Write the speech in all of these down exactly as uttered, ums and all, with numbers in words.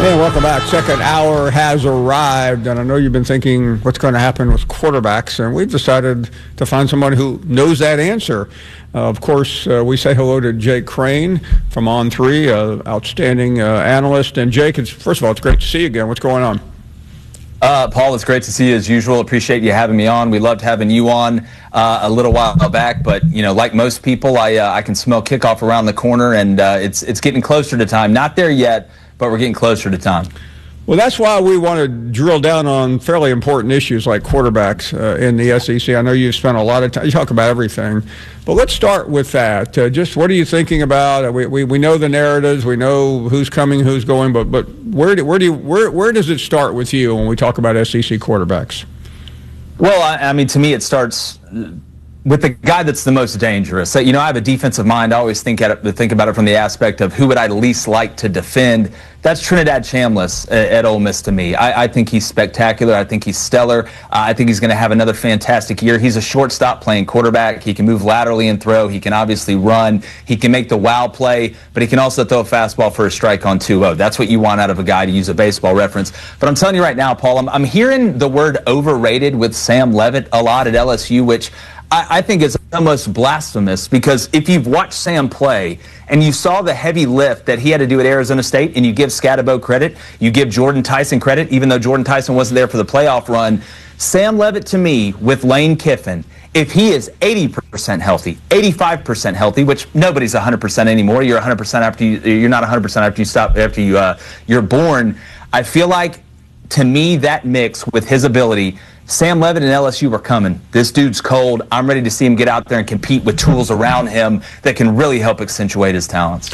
Hey, welcome back. Second hour has arrived, and I know you've been thinking what's going to happen with quarterbacks, and we've decided to find someone who knows that answer. Uh, of course, uh, we say hello to Jake Crane from On three, uh, outstanding uh, analyst. And Jake, it's, first of all, it's great to see you again. What's going on? Uh, Paul, it's great to see you as usual. Appreciate you having me on. We loved having you on uh, a little while back, but you know, like most people, I uh, I can smell kickoff around the corner, and uh, it's it's getting closer to time. Not there yet, but we're getting closer to time. Well, that's why we want to drill down on fairly important issues like quarterbacks uh, in the S E C. I know you've spent a lot of time. You talk about everything, but let's start with that. Uh, just what are you thinking about? We, we we know the narratives. We know who's coming, who's going, but but where do, where do you, where where does it start with you when we talk about S E C quarterbacks? Well, I, I mean, to me, it starts with the guy that's the most dangerous. So, you know, I have a defensive mind. I always think at it, think about it from the aspect of who would I least like to defend. That's Trinidad Chambliss at, at Ole Miss to me. I, I think he's spectacular. I think he's stellar. Uh, I think he's going to have another fantastic year. He's a shortstop playing quarterback. He can move laterally and throw. He can obviously run. He can make the wow play, but he can also throw a fastball for a strike on two oh. That's what you want out of a guy, to use a baseball reference. But I'm telling you right now, Paul, I'm, I'm hearing the word overrated with Sam Leavitt a lot at L S U, which I think is almost blasphemous, because if you've watched Sam play and you saw the heavy lift that he had to do at Arizona State, and you give Scatterbo credit, you give Jordan Tyson credit, even though Jordan Tyson wasn't there for the playoff run, Sam Leavitt, to me, with Lane Kiffin, if he is eighty percent healthy, eighty-five percent healthy, which nobody's one hundred percent anymore, you're one hundred percent after you, you're not one hundred percent after you stop, after you, uh, you're born, I feel like, to me, that mix with his ability, Sam Leavitt and L S U are coming. This dude's cold. I'm ready to see him get out there and compete with tools around him that can really help accentuate his talents.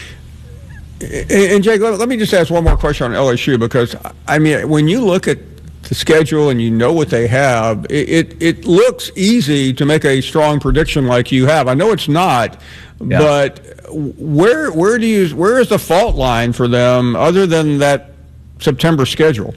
And, Jake, let me just ask one more question on L S U, because, I mean, when you look at the schedule and you know what they have, it, it, it looks easy to make a strong prediction like you have. I know it's not, yeah. But where where do you where is the fault line for them other than that September schedule?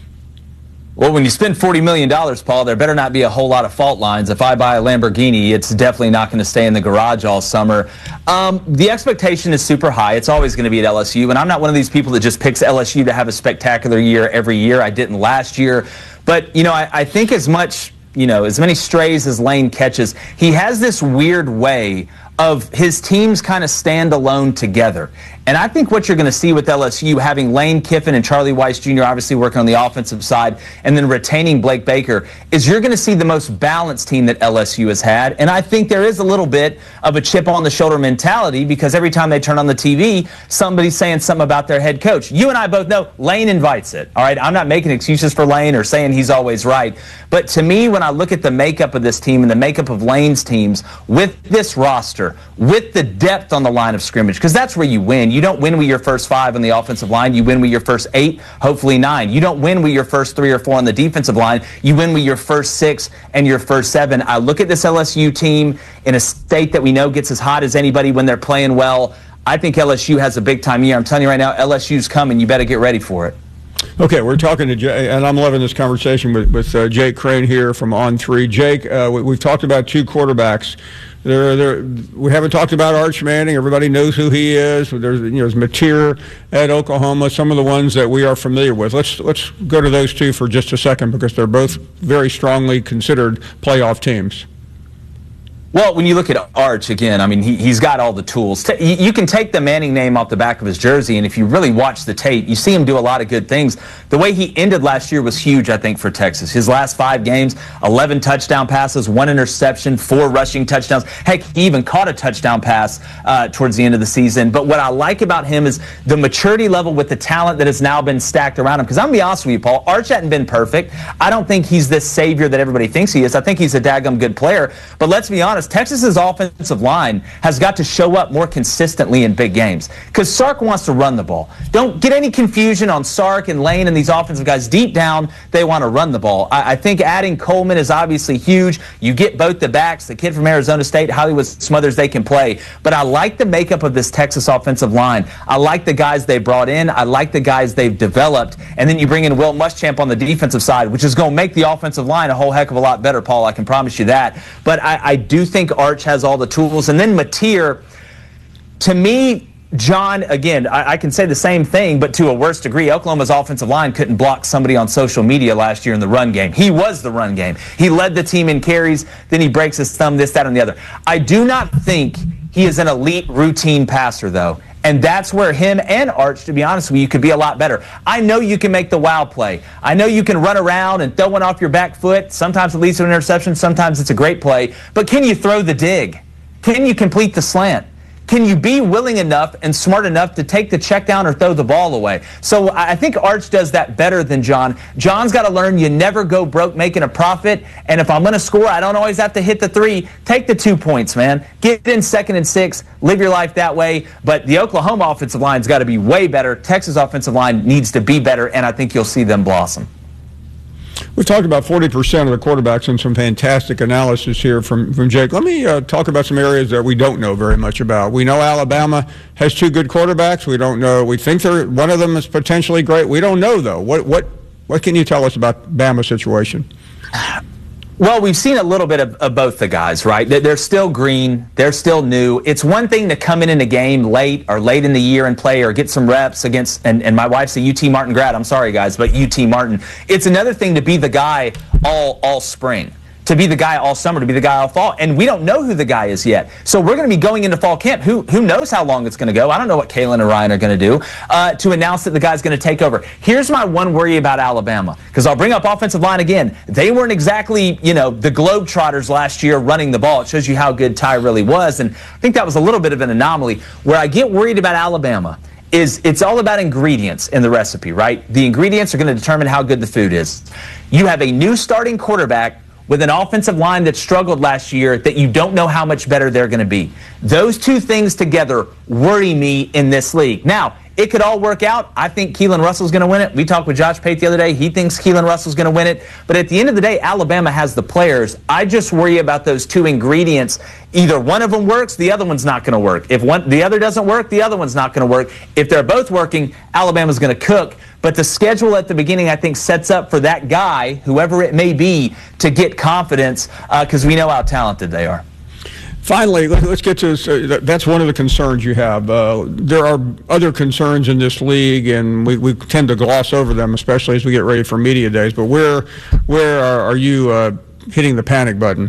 Well, when you spend forty million dollars, Paul, there better not be a whole lot of fault lines. If I buy a Lamborghini, it's definitely not going to stay in the garage all summer. Um, the expectation is super high. It's always going to be at L S U, and I'm not one of these people that just picks L S U to have a spectacular year every year. I didn't last year. But, you know, I, I think as much, you know, as many strays as Lane catches, he has this weird way of his teams kind of stand alone together. And I think what you're going to see with L S U, having Lane Kiffin and Charlie Weiss Junior obviously working on the offensive side, and then retaining Blake Baker, is you're going to see the most balanced team that L S U has had. And I think there is a little bit of a chip on the shoulder mentality, because every time they turn on the T V, somebody's saying something about their head coach. You and I both know Lane invites it. All right, I'm not making excuses for Lane or saying he's always right. But to me, when I look at the makeup of this team and the makeup of Lane's teams, with this roster, with the depth on the line of scrimmage, because that's where you win. You don't win with your first five on the offensive line. You win with your first eight, hopefully nine. You don't win with your first three or four on the defensive line. You win with your first six and your first seven. I look at this L S U team in a state that we know gets as hot as anybody when they're playing well. I think L S U has a big-time year. I'm telling you right now, L S U's coming. You better get ready for it. Okay, we're talking to Jay, and I'm loving this conversation with, with uh, Jake Crane here from On three. Jake, uh, we, we've talked about two quarterbacks. There, there, we haven't talked about Arch Manning. Everybody knows who he is. There's, you know, there's Mateer at Oklahoma, some of the ones that we are familiar with. Let's let's go to those two for just a second, because they're both very strongly considered playoff teams. Well, when you look at Arch, again, I mean, he, he's got all the tools. You can take the Manning name off the back of his jersey, and if you really watch the tape, you see him do a lot of good things. The way he ended last year was huge, I think, for Texas. His last five games, eleven touchdown passes, one interception, four rushing touchdowns. Heck, he even caught a touchdown pass uh, towards the end of the season. But what I like about him is the maturity level with the talent that has now been stacked around him. Because I'm going to be honest with you, Paul, Arch hadn't been perfect. I don't think he's this savior that everybody thinks he is. I think he's a daggum good player. But let's be honest, Texas's offensive line has got to show up more consistently in big games, because Sark wants to run the ball. Don't get any confusion on Sark and Lane and these offensive guys. Deep down, they want to run the ball. I, I think adding Coleman is obviously huge. You get both the backs, the kid from Arizona State, Hollywood Smothers, they can play. But I like the makeup of this Texas offensive line. I like the guys they brought in. I like the guys they've developed. And then you bring in Will Muschamp on the defensive side, which is going to make the offensive line a whole heck of a lot better, Paul. I can promise you that. But I, I do think Arch has all the tools. And then Mateer, to me, John, again, I, I can say the same thing, but to a worse degree. Oklahoma's offensive line couldn't block somebody on social media last year in the run game. He was the run game. He led the team in carries, then he breaks his thumb, this, that, and the other. I do not think he is an elite routine passer, though. And that's where him and Arch, to be honest with you, could be a lot better. I know you can make the wow play. I know you can run around and throw one off your back foot. Sometimes it leads to an interception. Sometimes it's a great play. But can you throw the dig? Can you complete the slant? Can you be willing enough and smart enough to take the check down or throw the ball away? So I think Arch does that better than John. John's got to learn you never go broke making a profit. And if I'm going to score, I don't always have to hit the three. Take the two points, man. Get in second and six. Live your life that way. But the Oklahoma offensive line's got to be way better. Texas offensive line needs to be better, and I think you'll see them blossom. We've talked about forty percent of the quarterbacks and some fantastic analysis here from, from Jake. Let me uh, talk about some areas that we don't know very much about. We know Alabama has two good quarterbacks. We don't know. We think they're, one of them is potentially great. We don't know, though. What, what, what can you tell us about Bama's situation? Well, we've seen a little bit of, of both the guys, right? They're still green. They're still new. It's one thing to come in in a game late or late in the year and play or get some reps against, and, and my wife's a U T Martin grad. I'm sorry, guys, but U T Martin. It's another thing to be the guy all all spring, to be the guy all summer, to be the guy all fall. And we don't know who the guy is yet. So we're going to be going into fall camp. Who who knows how long it's going to go? I don't know what Kalen and Ryan are going to do uh, to announce that the guy's going to take over. Here's my one worry about Alabama, because I'll bring up offensive line again. They weren't exactly, you know, the Globetrotters last year running the ball. It shows you how good Ty really was. And I think that was a little bit of an anomaly. Where I get worried about Alabama is it's all about ingredients in the recipe, right? The ingredients are going to determine how good the food is. You have a new starting quarterback with an offensive line that struggled last year that you don't know how much better they're going to be. Those two things together worry me in this league. Now, it could all work out. I think Keelan Russell's going to win it. We talked with Josh Pate the other day. He thinks Keelan Russell's going to win it. But at the end of the day, Alabama has the players. I just worry about those two ingredients. Either one of them works, the other one's not going to work. If one, the other doesn't work, the other one's not going to work. If they're both working, Alabama's going to cook. But the schedule at the beginning, I think, sets up for that guy, whoever it may be, to get confidence because uh, we know how talented they are. Finally, let's get to this. Uh, that's one of the concerns you have. Uh, there are other concerns in this league, and we, we tend to gloss over them, especially as we get ready for media days. But where where are, are you uh, hitting the panic button?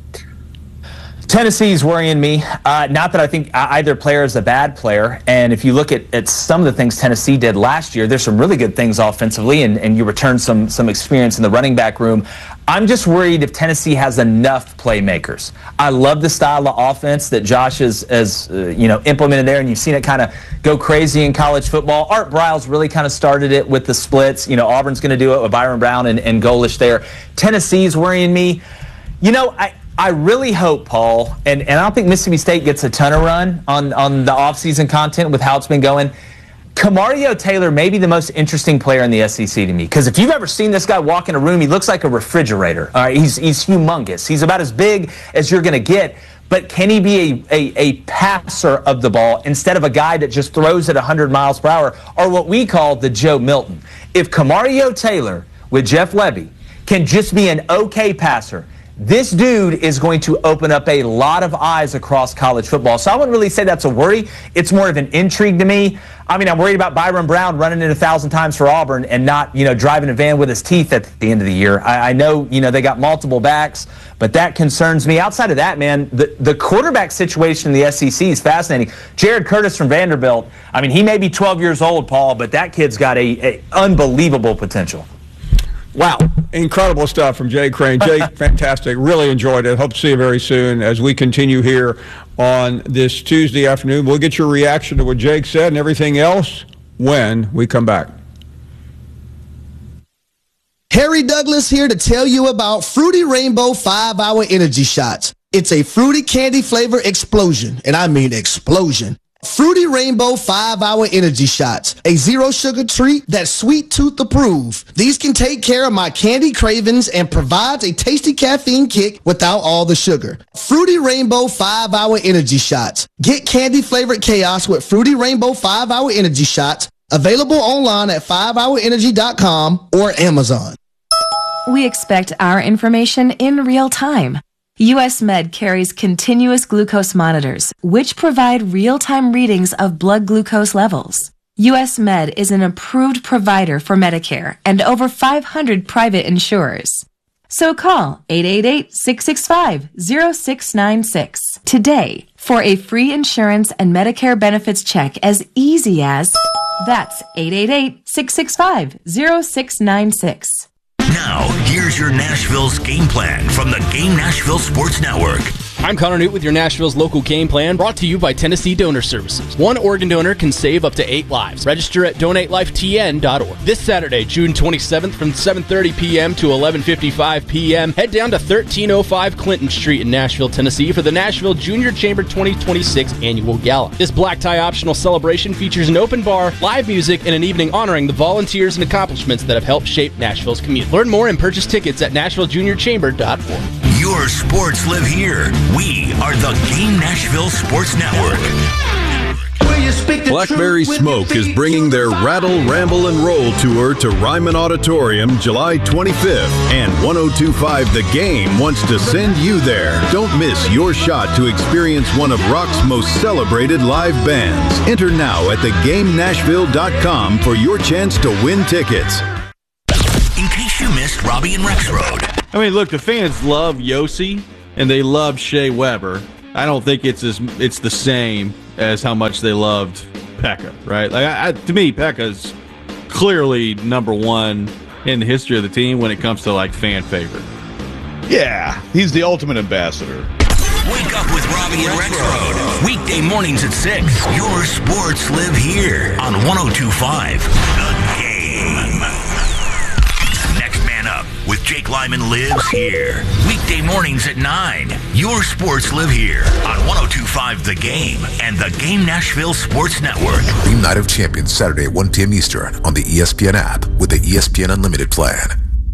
Tennessee's worrying me. Uh, not that I think either player is a bad player. And if you look at, at some of the things Tennessee did last year, there's some really good things offensively, and, and you return some some experience in the running back room. I'm just worried if Tennessee has enough playmakers. I love the style of offense that Josh has, has uh, you know, implemented there, and you've seen it kind of go crazy in college football. Art Briles really kind of started it with the splits. You know, Auburn's going to do it with Byron Brown and, and Golish there. Tennessee's worrying me. You know, I... I really hope, Paul, and, and I don't think Mississippi State gets a ton of run on, on the offseason content with how it's been going. Camario Taylor may be the most interesting player in the S E C to me, because if you've ever seen this guy walk in a room, he looks like a refrigerator. All right, he's, he's humongous. He's about as big as you're going to get. But can he be a, a, a passer of the ball instead of a guy that just throws at one hundred miles per hour, or what we call the Joe Milton? If Camario Taylor with Jeff Lebby can just be an okay passer, this dude is going to open up a lot of eyes across college football. So I wouldn't really say that's a worry. It's more of an intrigue to me. I mean, I'm worried about Byron Brown running it a thousand times for Auburn and not, you know, driving a van with his teeth at the end of the year. I, I know, you know, they got multiple backs, but that concerns me. Outside of that, man, the, the quarterback situation in the S E C is fascinating. Jared Curtis from Vanderbilt, I mean, he may be twelve years old, Paul, but that kid's got a, a unbelievable potential. Wow. Incredible stuff from Jay Crane. Jay, fantastic. Really enjoyed it. Hope to see you very soon as we continue here on this Tuesday afternoon. We'll get your reaction to what Jake said and everything else when we come back. Harry Douglas here to tell you about Fruity Rainbow five hour Energy Shots. It's a fruity candy flavor explosion, and I mean explosion. Fruity Rainbow five hour Energy Shots, a zero sugar treat that's sweet tooth approved. These can take care of my candy cravings and provides a tasty caffeine kick without all the sugar. Fruity Rainbow five hour Energy Shots. Get candy flavored chaos with Fruity Rainbow five hour Energy Shots. Available online at five hour energy dot com or Amazon. We expect our information in real time. U S Med carries continuous glucose monitors, which provide real-time readings of blood glucose levels. U S Med is an approved provider for Medicare and over five hundred private insurers. So call eight eight eight, six six five, zero six nine six today for a free insurance and Medicare benefits check as easy as... That's eight eight eight, six six five, zero six nine six. Now, here's your Nashville's game plan from the Game Nashville Sports Network. I'm Connor Newt with your Nashville's local game plan, brought to you by Tennessee Donor Services. One organ donor can save up to eight lives. Register at donate life t n dot org. This Saturday, June twenty-seventh, from seven thirty p.m. to eleven fifty-five p.m., head down to thirteen oh five Clinton Street in Nashville, Tennessee for the Nashville Junior Chamber twenty twenty-six Annual Gala. This black tie optional celebration features an open bar, live music, and an evening honoring the volunteers and accomplishments that have helped shape Nashville's community. Learn more and purchase tickets at nashville junior chamber dot org. Your sports live here. We are the Game Nashville Sports Network. Blackberry Smoke is bringing their Rattle, Ramble, and Roll tour to Ryman Auditorium July twenty-fifth. And ten twenty-five The Game wants to send you there. Don't miss your shot to experience one of rock's most celebrated live bands. Enter now at the game nashville dot com for your chance to win tickets. In case you missed Robbie and Rexroad. I mean, look, the fans love Yossi and they love Shea Weber. I don't think it's as it's the same as how much they loved Pekka, right? Like, I, I, to me, Pekka's clearly number one in the history of the team when it comes to like fan favorite. Yeah, he's the ultimate ambassador. Wake up with Robbie and Rexroad. Weekday mornings at six. Your sports live here on ten twenty-five The Game. Next Man Up with Jake Lyman lives here. Weekday mornings at nine. Your sports live here on ten twenty-five The Game and the Game Nashville Sports Network. Dream Night of Champions Saturday at one p.m. Eastern on the E S P N app with the E S P N Unlimited plan.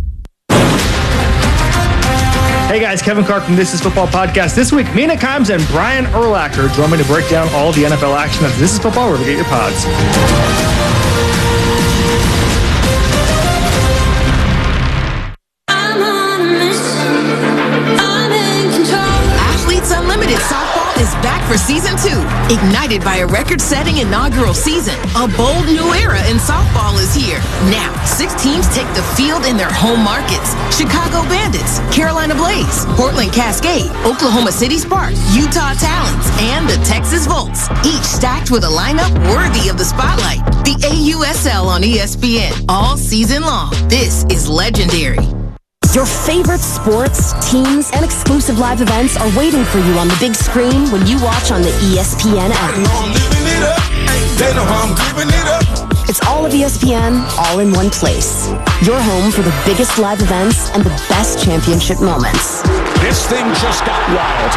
Hey guys, Kevin Clark from This Is Football Podcast. This week, Mina Kimes and Brian Urlacher join me to break down all the N F L action of This Is Football, where we get your pods. Athletes Unlimited Softball is back for season two. Ignited by a record-setting inaugural season, a bold new era in softball is here. Now, six teams take the field in their home markets. Chicago Bandits, Carolina Blaze, Portland Cascade, Oklahoma City Sparks, Utah Talons, and the Texas Volts. Each stacked with a lineup worthy of the spotlight. The A U S L on E S P N all season long. This is legendary. Your favorite sports, teams, and exclusive live events are waiting for you on the big screen when you watch on the E S P N app. They know I'm giving it up. It's all of E S P N, all in one place. Your home for the biggest live events and the best championship moments. This thing just got wild.